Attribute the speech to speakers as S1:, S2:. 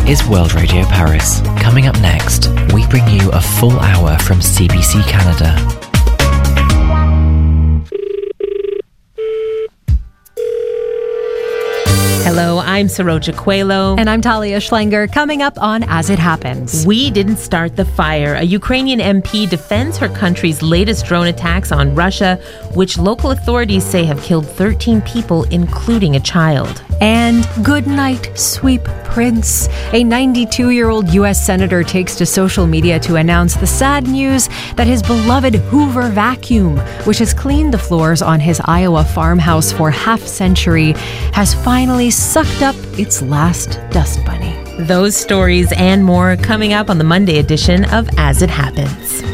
S1: is World Radio Paris. Coming up next, we bring you a full hour from CBC Canada.
S2: Hello, I'm Saroja Coelho.
S3: And I'm Talia Schlanger. Coming up on As It Happens.
S2: We didn't start the fire. A Ukrainian MP defends her country's latest drone attacks on Russia, which local authorities say have killed 13 people, including a child.
S3: And good night, sweep prince. A 92-year-old U.S. senator takes to social media to announce the sad news that his beloved Hoover vacuum, which has cleaned the floors on his Iowa farmhouse for half-century, has finally sucked up its last dust bunny.
S2: Those stories and more coming up on the Monday edition of As It Happens.